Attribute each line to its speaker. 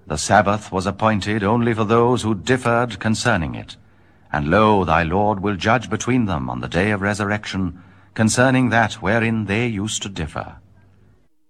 Speaker 1: The Sabbath was appointed only for those who differed concerning it. And lo, thy Lord will judge between them on the day of resurrection, concerning that wherein they used to differ.